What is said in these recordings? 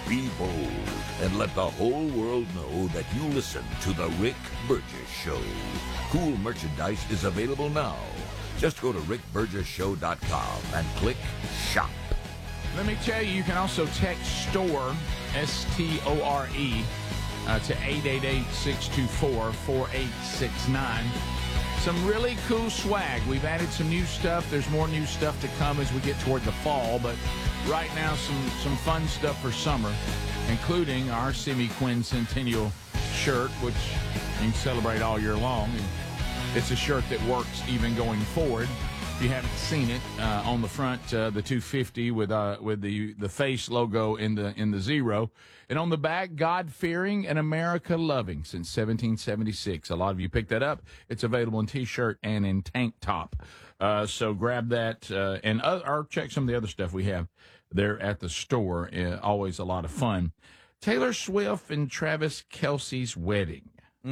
Be bold and let the whole world know that you listen to The Rick Burgess Show. Cool merchandise is available now. Just go to rickburgessshow.com and click Shop. Let me tell you, you can also text STORE, S-T-O-R-E, to 888-624-4869. Some really cool swag. We've added some new stuff. There's more new stuff to come as we get toward the fall, but right now some fun stuff for summer, including our semi-quincentennial shirt, which you can celebrate all year long. And it's a shirt that works even going forward. If you haven't seen it, on the front, the 250 with the face logo in the zero, and on the back, God-fearing and America-loving since 1776. A lot of you picked that up. It's available in T-shirt and in tank top. So grab that or check some of the other stuff we have there at the store. Always a lot of fun. Taylor Swift and Travis Kelce's wedding.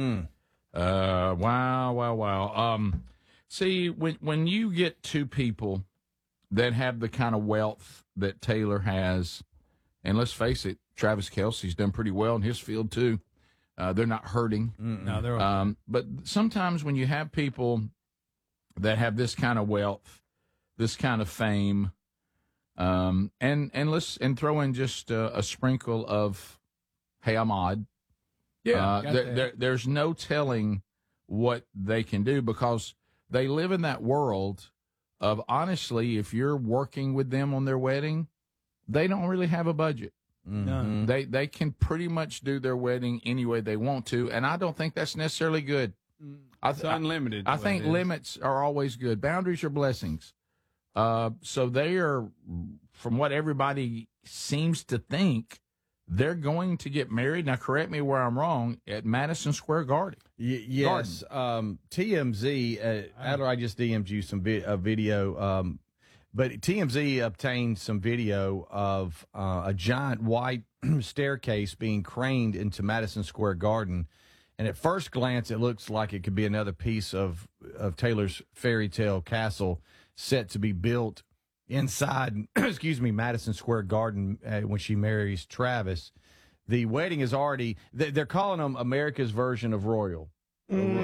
Wow. See, when you get two people that have the kind of wealth that Taylor has, and let's face it, Travis Kelce's done pretty well in his field too. They're not hurting. No, they're okay. But sometimes when you have people that have this kind of wealth, this kind of fame, and throw in just a sprinkle of, hey, I'm odd. Yeah, there's no telling what they can do, because they live in that world of, honestly, if you're working with them on their wedding, they don't really have a budget. Mm-hmm. They can pretty much do their wedding any way they want to, and I don't think that's necessarily good. It's unlimited. I think limits are always good. Boundaries are blessings. So they are, from what everybody seems to think, they're going to get married. Now, correct me where I'm wrong, at Madison Square Garden. Yes. TMZ, Adler, I just DM'd you a video, but TMZ obtained some video of a giant white staircase being craned into Madison Square Garden. And at first glance, it looks like it could be another piece of Taylor's fairy tale castle set to be built inside, Madison Square Garden when she marries Travis. The wedding is already, they're calling them America's version of royal.